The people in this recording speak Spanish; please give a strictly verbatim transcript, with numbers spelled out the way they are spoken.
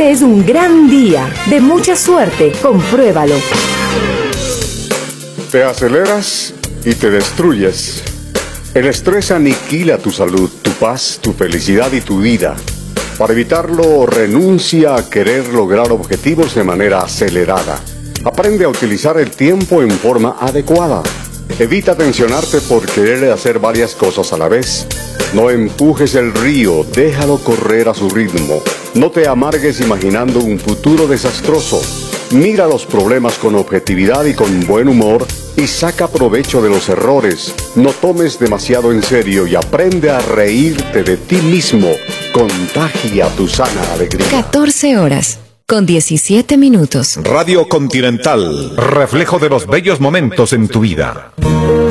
Este es un gran día, de mucha suerte, compruébalo. Te aceleras y te destruyes. El estrés aniquila tu salud, tu paz, tu felicidad y tu vida. Para evitarlo, renuncia a querer lograr objetivos de manera acelerada. Aprende a utilizar el tiempo en forma adecuada. Evita tensionarte por querer hacer varias cosas a la vez. No empujes el río, déjalo correr a su ritmo. No te amargues imaginando un futuro desastroso. Mira los problemas con objetividad y con buen humor y saca provecho de los errores. No tomes demasiado en serio y aprende a reírte de ti mismo. Contagia tu sana alegría. catorce horas con diecisiete minutos. Radio Continental, reflejo de los bellos momentos en tu vida.